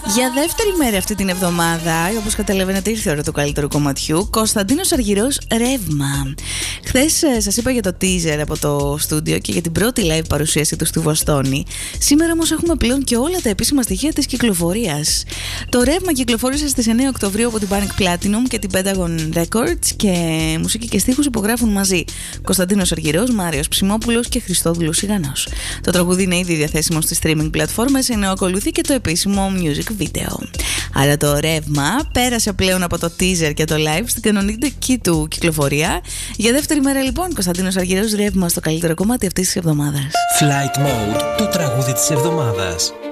Για δεύτερη μέρα αυτή την εβδομάδα, όπως καταλαβαίνετε, ήρθε η ώρα του καλύτερου κομματιού. Κωνσταντίνος Αργυρός, Ρεύμα. Χθες σας είπα για το teaser από το στούντιο και για την πρώτη live παρουσίαση του στη Βοστόνη. Σήμερα όμως έχουμε πλέον και όλα τα επίσημα στοιχεία της κυκλοφορίας. Το Ρεύμα κυκλοφόρησε στις 9 Οκτωβρίου από την Panic Platinum και την Pentagon Records και μουσική και στίχους υπογράφουν μαζί Κωνσταντίνος Αργυρός, Μάριος Ψημόπουλος και Χριστόδουλος Σιγανός. Το τραγούδι είναι ήδη διαθέσιμο στις streaming πλατφόρμες, ενώ ακολουθεί και το επίσημο music video. Άρα το Ρεύμα πέρασε πλέον από το teaser και το live στην κανονική του κυκλοφορία. Για δεύτερη μέρα λοιπόν, Κωνσταντίνος Αργυρός, Ρεύμα στο καλύτερο κομμάτι αυτής της εβδομάδας. Flight Mode, το τραγούδι της εβδομάδας.